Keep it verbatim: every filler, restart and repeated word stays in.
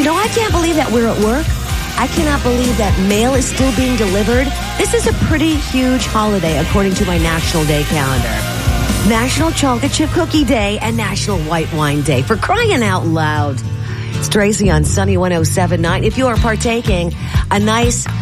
You know, I can't believe that we're at work. I cannot believe that mail is still being delivered. This is a pretty huge holiday according to my National Day calendar. National Chocolate Chip Cookie Day and National White Wine Day. For crying out loud. It's Tracy on Sunny one oh seven point nine. If you are partaking, a nice